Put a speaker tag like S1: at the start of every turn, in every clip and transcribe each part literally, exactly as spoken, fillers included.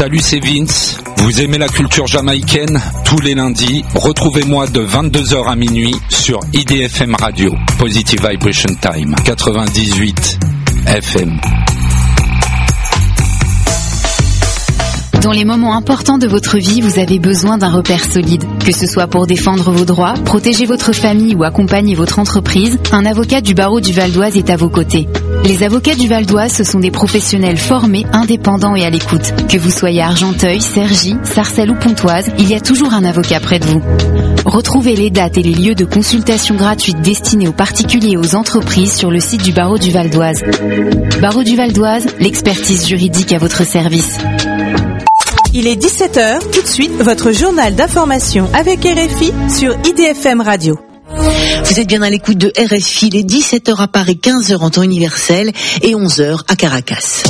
S1: Salut, c'est Vince. Vous aimez la culture jamaïcaine? Tous les lundis, retrouvez-moi de vingt-deux heures à minuit sur I D F M Radio, Positive Vibration Time, quatre-vingt-dix-huit F M.
S2: Dans les moments importants de votre vie, vous avez besoin d'un repère solide. Que ce soit pour défendre vos droits, protéger votre famille ou accompagner votre entreprise, un avocat du barreau du Val d'Oise est à vos côtés. Les avocats du Val d'Oise, ce sont des professionnels formés, indépendants et à l'écoute. Que vous soyez à Argenteuil, Cergy, Sarcelles ou Pontoise, il y a toujours un avocat près de vous. Retrouvez les dates et les lieux de consultation gratuites destinés aux particuliers et aux entreprises sur le site du barreau du Val d'Oise. Barreau du Val d'Oise, l'expertise juridique à votre service.
S3: Il est dix-sept heures, tout de suite, votre journal d'information avec R F I sur I D F M Radio.
S4: Vous êtes bien à l'écoute de R F I, il est dix-sept heures à Paris, quinze heures en temps universel et onze heures à Caracas.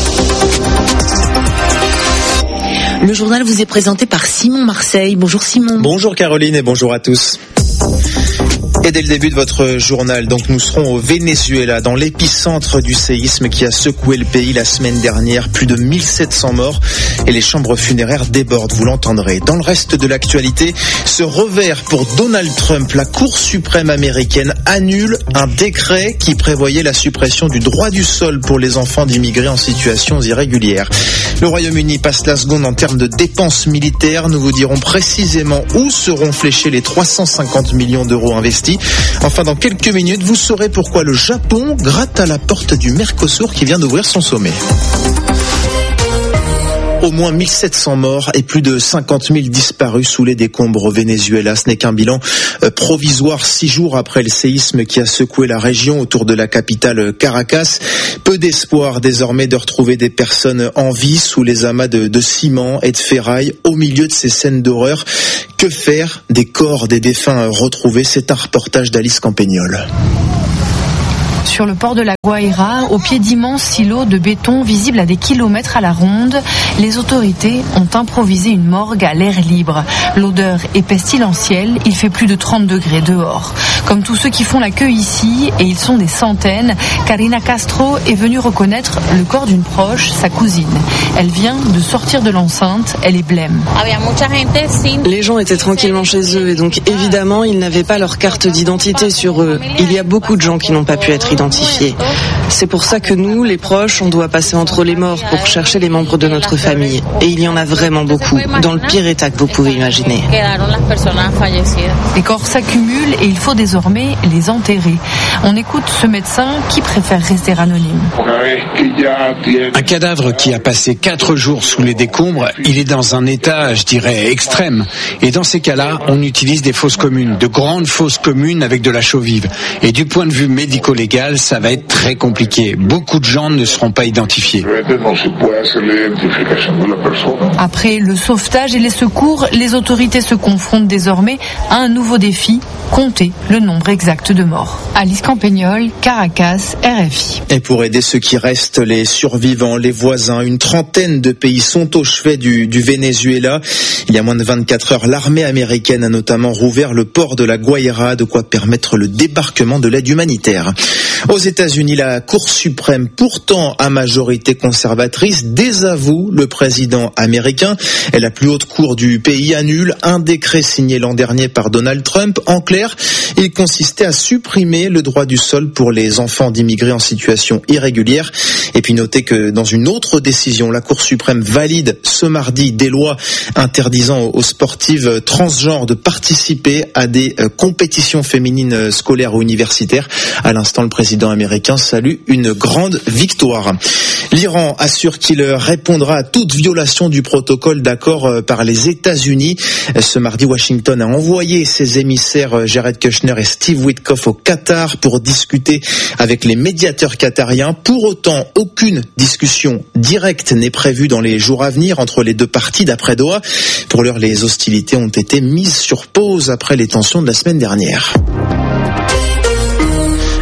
S4: Le journal vous est présenté par Simon Marseille. Bonjour Simon.
S5: Bonjour Caroline et bonjour à tous. Et dès le début de votre journal, donc nous serons au Venezuela, dans l'épicentre du séisme qui a secoué le pays la semaine dernière. Plus de mille sept cents morts et les chambres funéraires débordent, vous l'entendrez. Dans le reste de l'actualité, ce revers pour Donald Trump. La Cour suprême américaine annule un décret qui prévoyait la suppression du droit du sol pour les enfants d'immigrés en situation irrégulière. Le Royaume-Uni passe la seconde en termes de dépenses militaires. Nous vous dirons précisément où seront fléchés les trois cent cinquante millions d'euros investis. Enfin, dans quelques minutes, vous saurez pourquoi le Japon gratte à la porte du Mercosur qui vient d'ouvrir son sommet. Au moins mille sept cents morts et plus de cinquante mille disparus sous les décombres au Venezuela. Ce n'est qu'un bilan provisoire six jours après le séisme qui a secoué la région autour de la capitale Caracas. Peu d'espoir désormais de retrouver des personnes en vie sous les amas de, de ciment et de ferraille au milieu de ces scènes d'horreur. Que faire des corps des défunts retrouvés? C'est un reportage d'Alice Campagnol.
S6: Sur le port de la Guaira, au pied d'immenses silos de béton visibles à des kilomètres à la ronde, les autorités ont improvisé une morgue à l'air libre. L'odeur est pestilentielle, il fait plus de trente degrés dehors. Comme tous ceux qui font la queue ici, et ils sont des centaines, Karina Castro est venue reconnaître le corps d'une proche, sa cousine. Elle vient de sortir de l'enceinte, elle est blême.
S7: Les gens étaient tranquillement chez eux et donc évidemment ils n'avaient pas leur carte d'identité sur eux. Il y a beaucoup de gens qui n'ont pas pu être identifiés. C'est pour ça que nous, les proches, on doit passer entre les morts pour chercher les membres de notre famille. Et il y en a vraiment beaucoup, dans le pire état que vous pouvez imaginer.
S6: Les corps s'accumulent et il faut désormais les enterrer. On écoute ce médecin qui préfère rester anonyme.
S8: Un cadavre qui a passé quatre jours sous les décombres, il est dans un état, je dirais, extrême. Et dans ces cas-là, on utilise des fosses communes, de grandes fosses communes avec de la chaux vive. Et du point de vue médico-légal, ça va être très compliqué. Beaucoup de gens ne seront pas identifiés.
S6: Après le sauvetage et les secours, les autorités se confrontent désormais à un nouveau défi, compter le nombre exact de morts. Alice Campagnol, Caracas, R F I.
S5: Et pour aider ceux qui restent, les survivants, les voisins, une trentaine de pays sont au chevet du, du Venezuela. Il y a moins de vingt-quatre heures, l'armée américaine a notamment rouvert le port de la Guaira, de quoi permettre le débarquement de l'aide humanitaire. Aux États-Unis, la Cour suprême, pourtant à majorité conservatrice, désavoue le président américain. Et la plus haute cour du pays annule un décret signé l'an dernier par Donald Trump. En clair, il consistait à supprimer le droit du sol pour les enfants d'immigrés en situation irrégulière. Et puis notez que dans une autre décision, la Cour suprême valide ce mardi des lois interdisant aux sportives transgenres de participer à des compétitions féminines scolaires ou universitaires. À l'instant, le président américain salue une grande victoire. L'Iran assure qu'il répondra à toute violation du protocole d'accord par les États-Unis. Ce mardi, Washington a envoyé ses émissaires Jared Kushner et Steve Witkoff au Qatar pour discuter avec les médiateurs qatariens. Pour autant, aucune discussion directe n'est prévue dans les jours à venir entre les deux parties d'après Doha. Pour l'heure, les hostilités ont été mises sur pause après les tensions de la semaine dernière.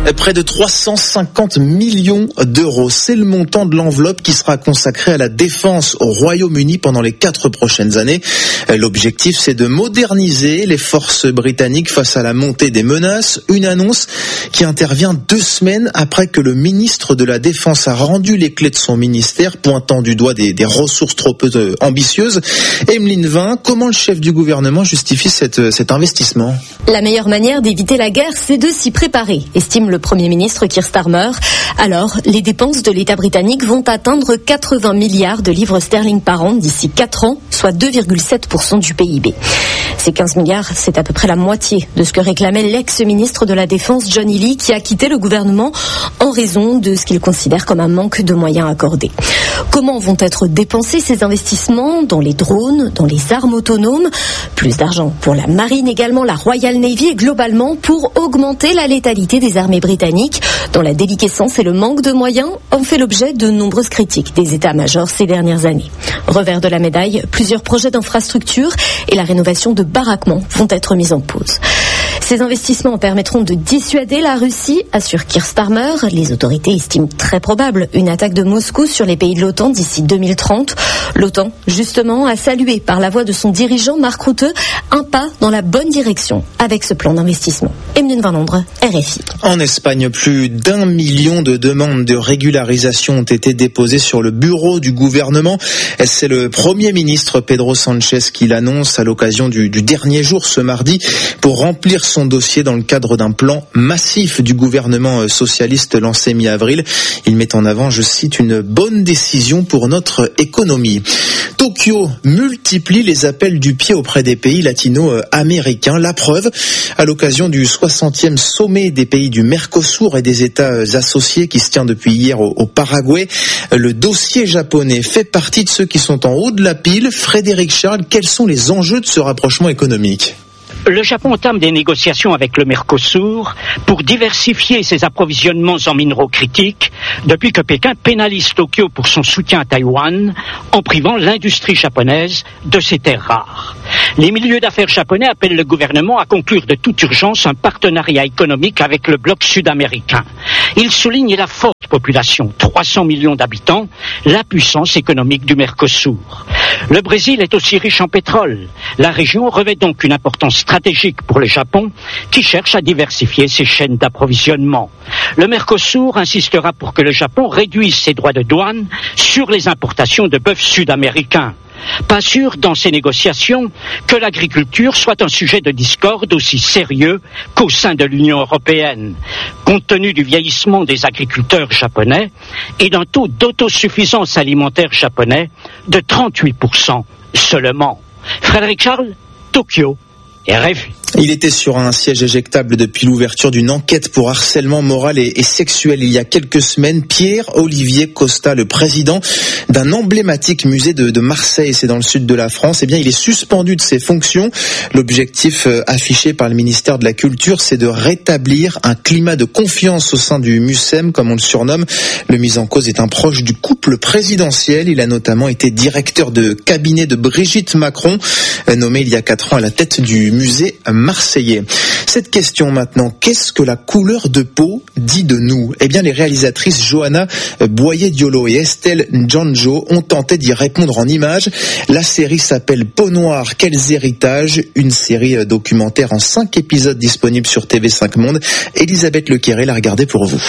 S5: Près de trois cent cinquante millions d'euros, c'est le montant de l'enveloppe qui sera consacrée à la défense au Royaume-Uni pendant les quatre prochaines années. L'objectif, c'est de moderniser les forces britanniques face à la montée des menaces. Une annonce qui intervient deux semaines après que le ministre de la Défense a rendu les clés de son ministère, pointant du doigt des, des ressources trop peu ambitieuses. Emeline Vin, comment le chef du gouvernement justifie cette, cet investissement ?
S9: La meilleure manière d'éviter la guerre, c'est de s'y préparer, estime le Premier ministre Keir Starmer. Alors, les dépenses de l'État britannique vont atteindre quatre-vingts milliards de livres sterling par an d'ici quatre ans, soit deux virgule sept pour cent du P I B. Ces quinze milliards, c'est à peu près la moitié de ce que réclamait l'ex-ministre de la Défense John Healey, qui a quitté le gouvernement en raison de ce qu'il considère comme un manque de moyens accordés. Comment vont être dépensés ces investissements dans les drones, dans les armes autonomes? Plus d'argent pour la marine également, la Royal Navy et globalement pour augmenter la létalité des armées britanniques, dont la déliquescence et le manque de moyens ont fait l'objet de nombreuses critiques des états-majors ces dernières années. Revers de la médaille, plusieurs projets d'infrastructures et la rénovation de baraquements vont être mis en pause. Ces investissements permettront de dissuader la Russie, assure Keir Starmer. Les autorités estiment très probable une attaque de Moscou sur les pays de l'OTAN d'ici deux mille trente. L'OTAN, justement, a salué par la voix de son dirigeant Mark Rutte un pas dans la bonne direction avec ce plan d'investissement. Emeline Van Londres, R F I.
S5: En Espagne, plus d'un million de demandes de régularisation ont été déposées sur le bureau du gouvernement. C'est le Premier ministre Pedro Sánchez qui l'annonce à l'occasion du, du dernier jour ce mardi pour remplir son dossier dans le cadre d'un plan massif du gouvernement socialiste lancé mi-avril. Il met en avant, je cite, une bonne décision pour notre économie. Tokyo multiplie les appels du pied auprès des pays latino-américains. La preuve, à l'occasion du soixantième sommet des pays du Mercosur et des États associés qui se tient depuis hier au, au Paraguay, le dossier japonais fait partie de ceux qui sont en haut de la pile. Frédéric Charles, quels sont les enjeux de ce rapprochement économique ?
S10: Le Japon entame des négociations avec le Mercosur pour diversifier ses approvisionnements en minéraux critiques depuis que Pékin pénalise Tokyo pour son soutien à Taïwan en privant l'industrie japonaise de ses terres rares. Les milieux d'affaires japonais appellent le gouvernement à conclure de toute urgence un partenariat économique avec le bloc sud-américain. Ils soulignent la forte population, trois cents millions d'habitants, la puissance économique du Mercosur. Le Brésil est aussi riche en pétrole. La région revêt donc une importance stratégique pour le Japon qui cherche à diversifier ses chaînes d'approvisionnement. Le Mercosur insistera pour que le Japon réduise ses droits de douane sur les importations de bœuf sud-américain. Pas sûr dans ces négociations que l'agriculture soit un sujet de discorde aussi sérieux qu'au sein de l'Union européenne, compte tenu du vieillissement des agriculteurs japonais et d'un taux d'autosuffisance alimentaire japonais de trente-huit pour cent seulement. Frédéric Charles, Tokyo, R F I.
S5: Il était sur un siège éjectable depuis l'ouverture d'une enquête pour harcèlement moral et, et sexuel il y a quelques semaines. Pierre-Olivier Costa, le président d'un emblématique musée de, de Marseille, c'est dans le sud de la France, eh bien il est suspendu de ses fonctions. L'objectif euh, affiché par le ministère de la Culture, c'est de rétablir un climat de confiance au sein du MUSEM, comme on le surnomme. Le mis en cause est un proche du couple présidentiel. Il a notamment été directeur de cabinet de Brigitte Macron, euh, nommé il y a quatre ans à la tête du musée marseillais. Cette question maintenant, qu'est-ce que la couleur de peau dit de nous ? Eh bien, les réalisatrices Johanna Boyer-Diolo et Estelle Njanjo ont tenté d'y répondre en images. La série s'appelle Peau noire, quels héritages ? Une série documentaire en cinq épisodes disponible sur T V cinq Monde. Elisabeth Lequéré l'a regardé pour vous.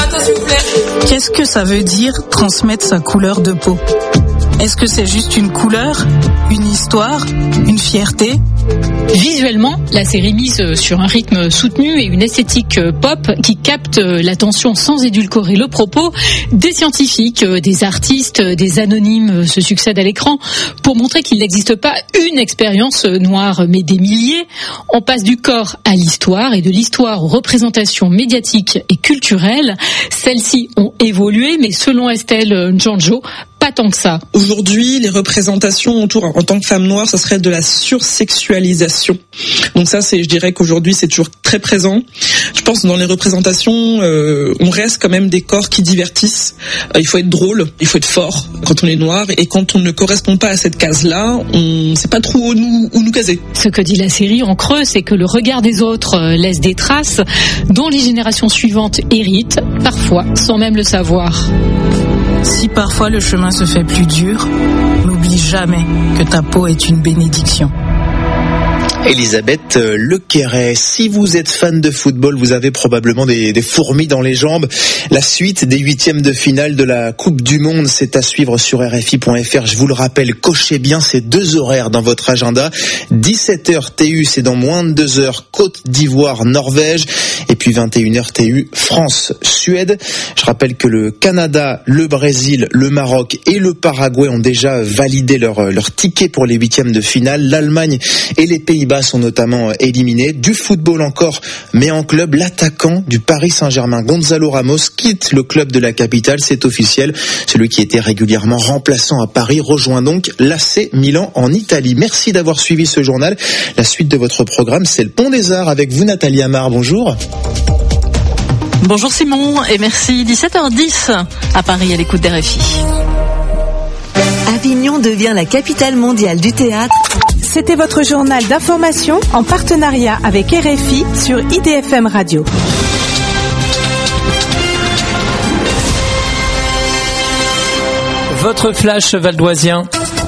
S11: Qu'est-ce que ça veut dire transmettre sa couleur de peau ? Est-ce que c'est juste une couleur, une histoire, une fierté ?
S12: Visuellement, la série mise sur un rythme soutenu et une esthétique pop qui capte l'attention sans édulcorer le propos. Des scientifiques, des artistes, des anonymes se succèdent à l'écran pour montrer qu'il n'existe pas une expérience noire, mais des milliers. On passe du corps à l'histoire et de l'histoire aux représentations médiatiques et culturelles. Celles-ci ont évolué, mais selon Estelle Njanjo, pas pas tant que ça.
S13: Aujourd'hui, les représentations autour, en tant que femme noire, ça serait de la sursexualisation. Donc ça, c'est, je dirais qu'aujourd'hui, c'est toujours très présent. Je pense que dans les représentations, euh, on reste quand même des corps qui divertissent. Euh, il faut être drôle, il faut être fort quand on est noir, et quand on ne correspond pas à cette case-là, on sait pas trop où nous, où nous caser.
S12: Ce que dit la série en creux, c'est que le regard des autres laisse des traces dont les générations suivantes héritent, parfois sans même le savoir.
S11: Si parfois le chemin se fait plus dur, n'oublie jamais que ta peau est une bénédiction.
S5: Elisabeth Lequeret, si vous êtes fan de football, vous avez probablement des, des fourmis dans les jambes. La suite des huitièmes de finale de la Coupe du Monde, c'est à suivre sur R F I point F R. Je vous le rappelle, cochez bien ces deux horaires dans votre agenda. dix-sept heures T U, c'est dans moins de deux heures, Côte d'Ivoire, Norvège. Et puis vingt et une heures T U, France, Suède. Je rappelle que le Canada, le Brésil, le Maroc et le Paraguay ont déjà validé leur, leur ticket pour les huitièmes de finale. L'Allemagne et les Pays-Bas sont notamment éliminés. Du football encore, mais en club, l'attaquant du Paris Saint-Germain, Gonzalo Ramos, quitte le club de la capitale, c'est officiel. Celui qui était régulièrement remplaçant à Paris rejoint donc l'A C Milan en Italie. Merci d'avoir suivi ce journal. La suite de votre programme, c'est le Pont des Arts avec vous, Nathalie Amar. Bonjour.
S14: Bonjour Simon et merci. dix-sept heures dix à Paris à l'écoute d'R F I.
S15: Avignon devient la capitale mondiale du théâtre.
S3: C'était votre journal d'information en partenariat avec R F I sur I D F M Radio.
S16: Votre flash valdoisien.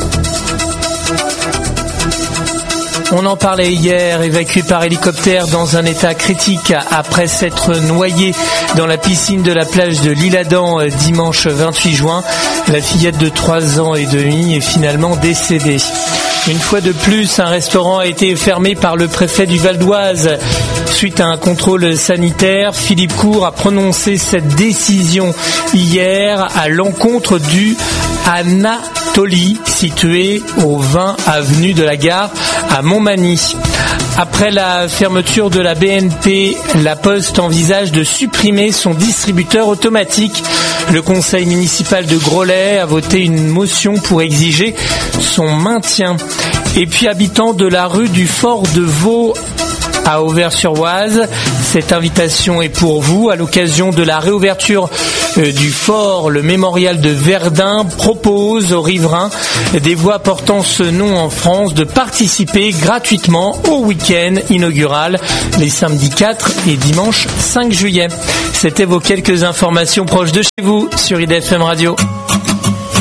S16: On en parlait hier, évacué par hélicoptère dans un état critique après s'être noyé dans la piscine de la plage de l'Isle-Adam dimanche vingt-huit juin. La fillette de trois ans et demi est finalement décédée. Une fois de plus, un restaurant a été fermé par le préfet du Val d'Oise. Suite à un contrôle sanitaire, Philippe Cour a prononcé cette décision hier à l'encontre du Anatolie, situé au vingt avenue de la Gare à Montmagny. Après la fermeture de la B N P, la Poste envisage de supprimer son distributeur automatique. Le conseil municipal de Groslay a voté une motion pour exiger son maintien. Et puis, habitants de la rue du Fort de Vaux à Auvers-sur-Oise, cette invitation est pour vous. À l'occasion de la réouverture du fort, le mémorial de Verdun propose aux riverains des voies portant ce nom en France de participer gratuitement au week-end inaugural les samedis quatre et dimanche cinq juillet. C'était vos quelques informations proches de chez vous sur I D F M Radio.